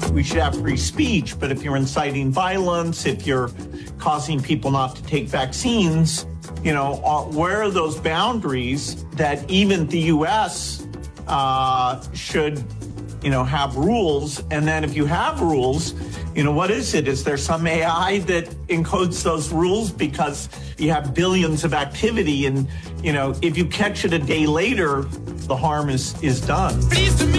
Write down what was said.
we should have free speech, but if you're inciting violence, if you're causing people not to take vaccines, where are those boundaries that even the U.S. Should, have rules? And then if you have rules, what is it? Is there some AI that encodes those rules because you have billions of activity and, if you catch it a day later, the harm is done.